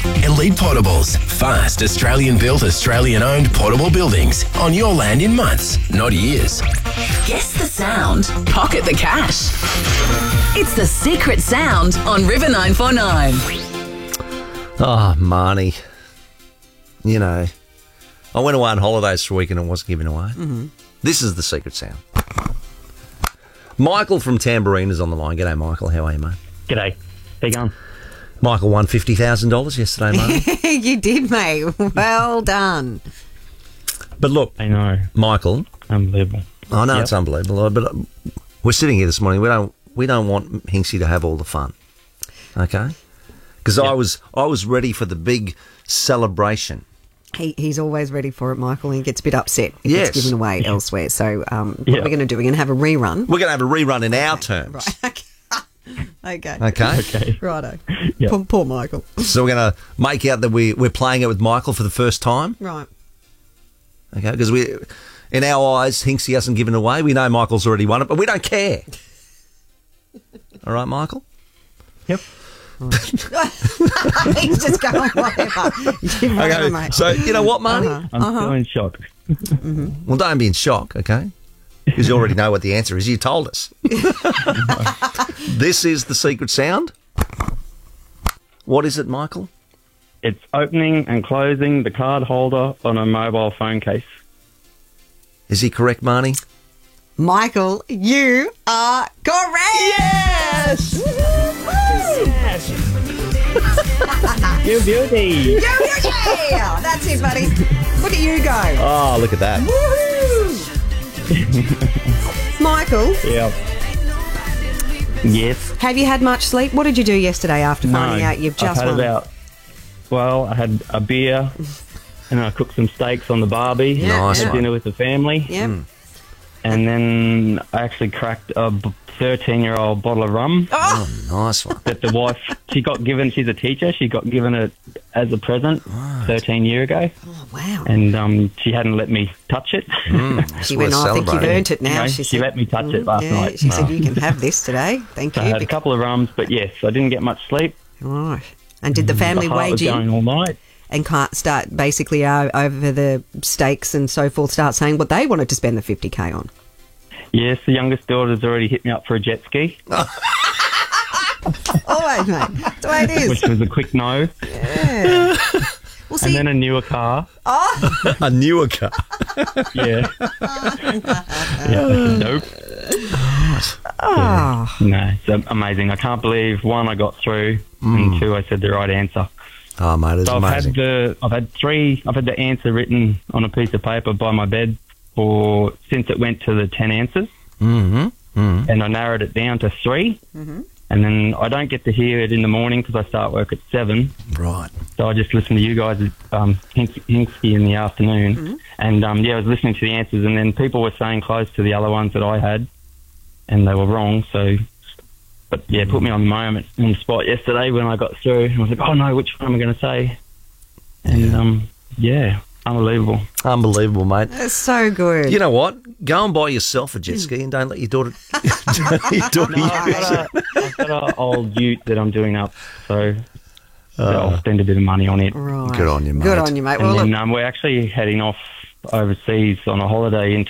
Elite Portables. Fast, Australian-built, Australian-owned portable buildings on your land in months, not years. Guess the sound. Pocket the cash. It's The Secret Sound on River 949. Oh, Marnie. You know, I went away on holidays for a week and it wasn't given away. Mm-hmm. This is The Secret Sound. Michael from Tambourine is on the line. G'day, Michael. How are you, mate? G'day. How you going? Michael won $50,000 yesterday, mate. You did, mate. Well done. But look, I know. Michael. Unbelievable. I know it's unbelievable, but we're sitting here this morning. We don't want Hinksy to have all the fun, okay? Because I was ready for the big celebration. He's always ready for it, Michael. He gets a bit upset if it's given away elsewhere. So what are we going to do? We're going to have a rerun. We're going to have a rerun in our terms. Right. Okay. Okay. Righto. Yep. Poor Michael. So we're going to make out that we're playing it with Michael for the first time. Right. Okay, because in our eyes, Hinksy hasn't given away. We know Michael's already won it, but we don't care. All right, Michael? Yep. He's just going whatever. Okay, mate. so you know what, Marnie? I'm still in shock. Well, don't be in shock, okay? Because you already know what the answer is. You told us. This is The Secret Sound. What is it, Michael? It's opening and closing the card holder on a mobile phone case. Is he correct, Marnie? Michael, you are correct. Yes! You beauty! Yeah! That's it, buddy. Look at you go. Oh, look at that. Woohoo! Michael, Yeah. Yes. have you had much sleep? What did you do yesterday after finding out you've just I've had won? I had a beer and I cooked some steaks on the barbie. Yeah, Nice Had one. dinner with the family. Yeah. And then I actually cracked a 13-year-old bottle of rum Oh, Nice one. that the wife, she's a teacher, she got given it as a present 13 years ago. oh, wow. And she hadn't let me touch it. She went, I think you've earned it now. You know, she she said, let me touch it last night. She said, you can have this today. Thank So you. I had a couple of rums, but yes, I didn't get much sleep. Right. And did the family The heart was wage going in all night. and can't start basically over the steaks and so forth, start saying what they wanted to spend the 50K on? Yes, the youngest daughter's already hit me up for a jet ski, Always, mate. That's the way it which is. was a quick no. Yeah. Well, And see, then a newer car. A newer car. Yeah. Yeah. Nope. oh, No, it's amazing. I can't believe, one, I got through, and two, I said the right answer. Oh, mate, it's So amazing. I've had the answer written on a piece of paper by my bed since it went to the 10 answers. Mm-hmm. Mm. And I narrowed it down to 3. Mm-hmm. And then I don't get to hear it in the morning because I start work at 7. Right. So I just listen to you guys, Hinksy in the afternoon. Mm-hmm. And, I was listening to the answers, and then people were saying close to the other ones that I had, and they were wrong. So, but, yeah, it put me on on the spot yesterday when I got through. I was like, oh, no, which one am I going to say? And, unbelievable. Unbelievable, mate. that's so good. You know what? Go and buy yourself a jet ski and don't let your daughter, don't let your daughter use it. I've got an old ute that I'm doing up, so I'll spend a bit of money on it. Right. Good on you, mate. Good on you, mate. And Well, look, then we're actually heading off overseas on a holiday in